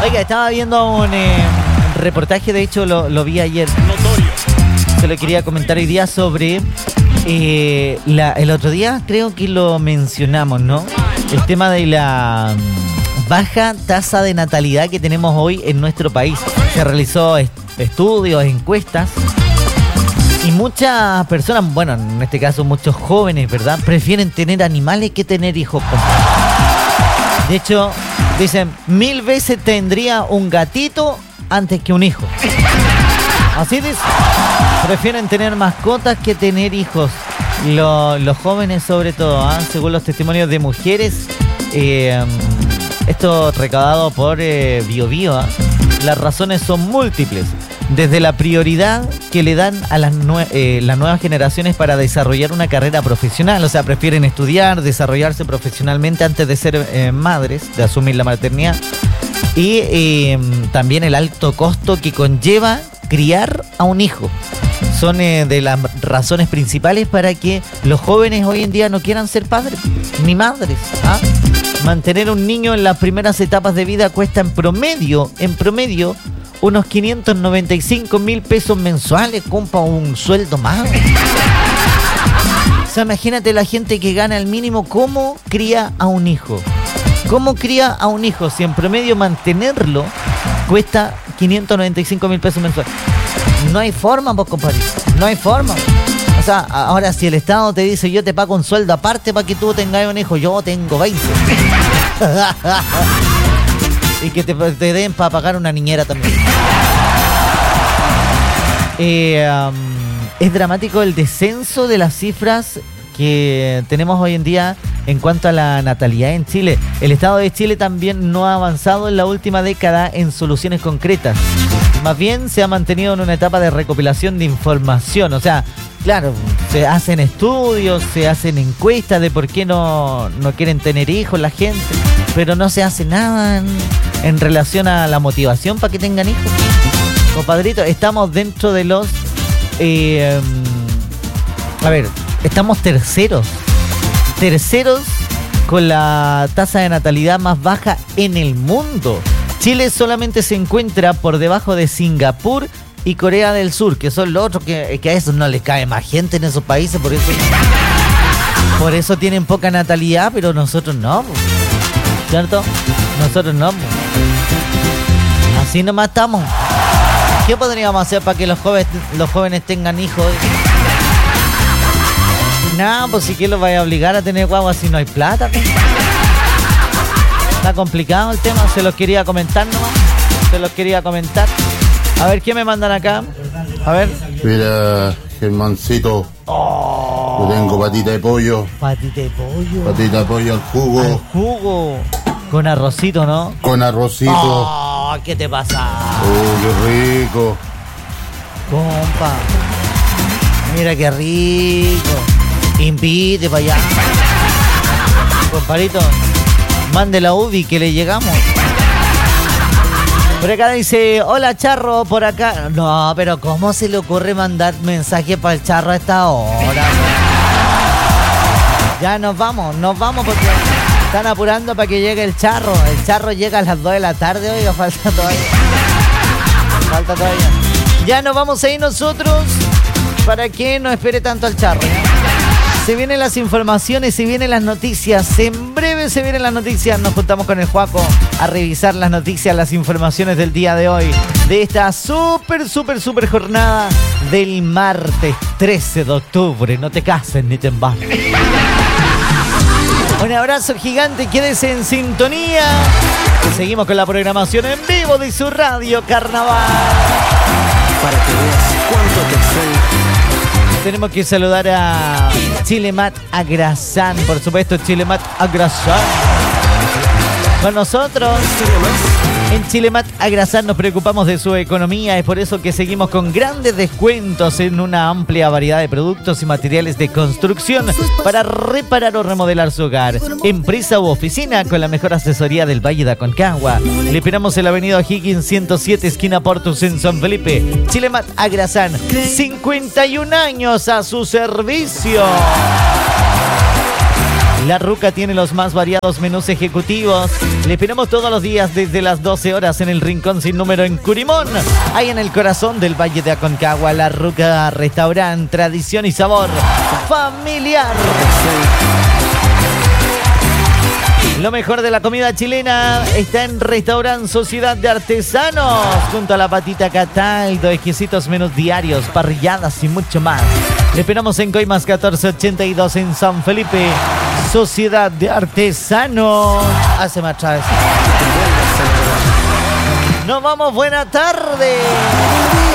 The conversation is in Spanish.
Oiga, estaba viendo un reportaje, de hecho lo vi ayer. Se lo quería comentar hoy día sobre... el otro día creo que lo mencionamos, ¿no? El tema de la baja tasa de natalidad que tenemos hoy en nuestro país. Se realizó estudios, encuestas, y muchas personas, bueno, en este caso muchos jóvenes, ¿verdad?, prefieren tener animales que tener hijos. De hecho, dicen, 1000 veces tendría un gatito antes que un hijo. Así dice. Prefieren tener mascotas que tener hijos. Los jóvenes sobre todo, según los testimonios de mujeres, esto recaudado por BioBio, las razones son múltiples. Desde la prioridad que le dan a las nuevas generaciones para desarrollar una carrera profesional. O sea, prefieren estudiar, desarrollarse profesionalmente antes de ser madres, de asumir la maternidad. Y también el alto costo que conlleva criar a un hijo. Son de las razones principales para que los jóvenes hoy en día no quieran ser padres ni madres. Mantener un niño en las primeras etapas de vida cuesta en promedio, unos 595,000 pesos mensuales, compa, un sueldo más. O sea, imagínate la gente que gana el mínimo, ¿cómo cría a un hijo? ¿Cómo cría a un hijo si en promedio mantenerlo cuesta 595,000 pesos mensuales? No hay forma, vos, compadre. No hay forma. O sea, ahora si el Estado te dice, yo te pago un sueldo aparte para que tú tengas un hijo, yo tengo 20. Y que te den para pagar una niñera también. Es dramático el descenso de las cifras que tenemos hoy en día en cuanto a la natalidad en Chile. El Estado de Chile también no ha avanzado en la última década en soluciones concretas. Más bien se ha mantenido en una etapa de recopilación de información. O sea, claro, se hacen estudios, se hacen encuestas de por qué no quieren tener hijos la gente, pero no se hace nada en relación a la motivación para que tengan hijos. Compadrito, estamos dentro de los... estamos terceros con la tasa de natalidad más baja en el mundo. Chile solamente se encuentra por debajo de Singapur y Corea del Sur, que son los otros que a esos no les cae más gente en esos países, por eso tienen poca natalidad, pero nosotros no, ¿cierto? Nosotros no. Así nomás estamos. ¿Qué podríamos hacer para que los jóvenes tengan hijos? No, pues si que los vaya a obligar a tener guagua si no hay plata, pues. Está complicado el tema, se los quería comentar nomás. A ver, ¿qué me mandan acá? A ver. Mira, Germancito. Yo tengo patita de pollo. Patita de pollo. Patita de pollo al jugo. Al jugo. Con arrocito, ¿no? Con arrocito. Oh, ¿qué te pasa? Qué rico. Compa. Mira qué rico. Invite para allá. Comparito, mande la UBI que le llegamos. Por acá dice, hola Charro, por acá. No, pero ¿cómo se le ocurre mandar mensaje para el Charro a esta hora? Ya nos vamos porque están apurando para que llegue el Charro. El Charro llega a las 2 de la tarde, oiga, falta todavía. Ya nos vamos a ir nosotros para que no espere tanto al Charro, ¿ya? Se vienen las informaciones, se vienen las noticias. En breve se vienen las noticias. Nos juntamos con el Juaco a revisar las noticias, las informaciones del día de hoy. De esta súper jornada del martes 13 de octubre. No te cases ni te embarques. Un abrazo gigante, quédese en sintonía. Seguimos con la programación en vivo de su radio Carnaval. Para que veas cuánto te extraño. Tenemos que saludar a Chilemat Agrasán, por supuesto, Chilemat Agrasán. Con nosotros, en Chilemat Agrasán nos preocupamos de su economía, es por eso que seguimos con grandes descuentos en una amplia variedad de productos y materiales de construcción para reparar o remodelar su hogar, empresa u oficina, con la mejor asesoría del Valle de Aconcagua. Le esperamos en la avenida Higgins 107, esquina Portus, en San Felipe. Chilemat Agrasán, 51 años a su servicio. La Ruca tiene los más variados menús ejecutivos. Le esperamos todos los días desde las 12 horas en el Rincón Sin Número en Curimón. Ahí en el corazón del Valle de Aconcagua. La Ruca Restaurant, tradición y sabor familiar. Lo mejor de la comida chilena está en Restaurant Sociedad de Artesanos, junto a la patita Cataldo, exquisitos menús diarios, parrilladas y mucho más. Le esperamos en Coimas 1482 en San Felipe. Sociedad de Artesanos. Hace más vez. Nos vamos, buena tarde.